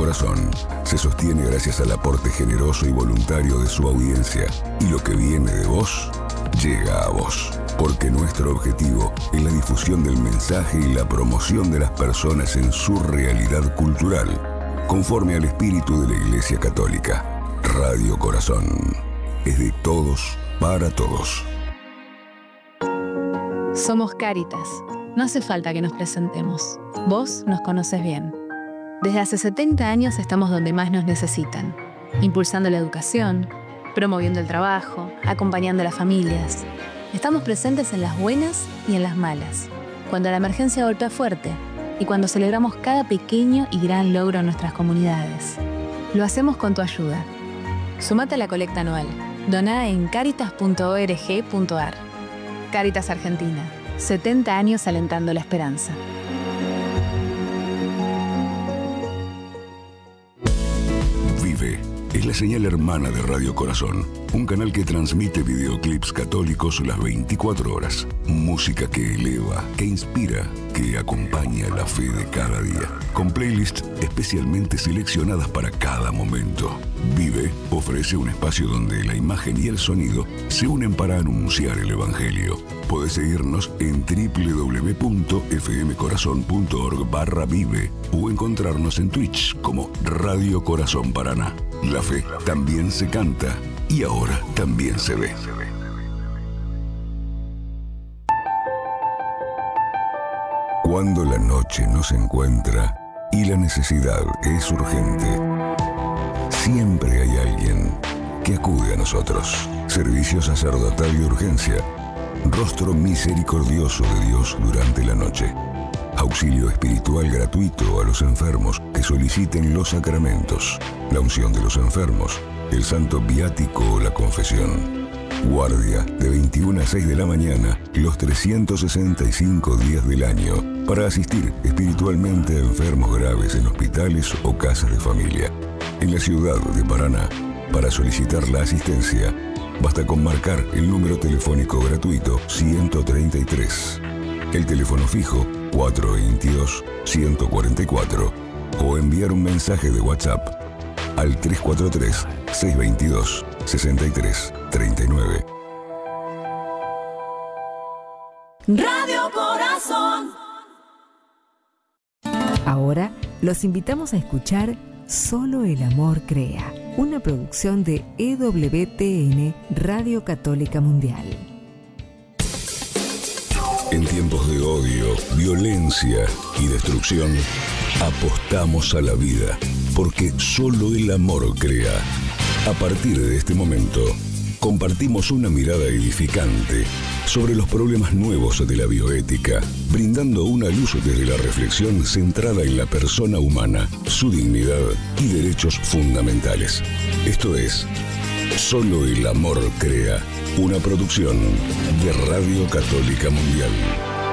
Corazón se sostiene gracias al aporte generoso y voluntario de su audiencia, y lo que viene de vos llega a vos, porque nuestro objetivo es la difusión del mensaje y la promoción de las personas en su realidad cultural, conforme al espíritu de la Iglesia Católica. Radio Corazón es de todos para todos. Somos Cáritas. No hace falta que nos presentemos. Vos nos conoces bien. Desde hace 70 años estamos donde más nos necesitan, impulsando la educación, promoviendo el trabajo, acompañando a las familias. Estamos presentes en las buenas y en las malas, cuando la emergencia golpea fuerte y cuando celebramos cada pequeño y gran logro en nuestras comunidades. Lo hacemos con tu ayuda. Sumate a la colecta anual. Doná en caritas.org.ar. Cáritas Argentina. 70 años alentando la esperanza. Vive es la señal hermana de Radio Corazón, un canal que transmite videoclips católicos las 24 horas. Música que eleva, que inspira, que acompaña la fe de cada día, con playlists especialmente seleccionadas para cada momento. Vive ofrece un espacio donde la imagen y el sonido se unen para anunciar el Evangelio. Podés seguirnos en www.fmcorazon.org/vive o encontrarnos en Twitch como Radio Corazón Paraná. La fe también se canta y ahora también se ve. Cuando la noche nos encuentra y la necesidad es urgente, siempre hay alguien que acude a nosotros. Servicio sacerdotal de urgencia. Rostro misericordioso de Dios durante la noche. Auxilio espiritual gratuito a los enfermos que soliciten los sacramentos. La unción de los enfermos, el santo viático o la confesión. Guardia de 21 a 6 de la mañana, los 365 días del año, para asistir espiritualmente a enfermos graves en hospitales o casas de familia. En la ciudad de Paraná, para solicitar la asistencia, basta con marcar el número telefónico gratuito 133, el teléfono fijo 422-144 o enviar un mensaje de WhatsApp al 343-622-6339. Radio Corazón. Ahora los invitamos a escuchar Solo el Amor Crea, una producción de EWTN Radio Católica Mundial. En tiempos de odio, violencia y destrucción, apostamos a la vida, porque solo el amor crea. A partir de este momento, compartimos una mirada edificante sobre los problemas nuevos de la bioética, brindando una luz desde la reflexión centrada en la persona humana, su dignidad y derechos fundamentales. Esto es Solo el Amor Crea, una producción de Radio Católica Mundial.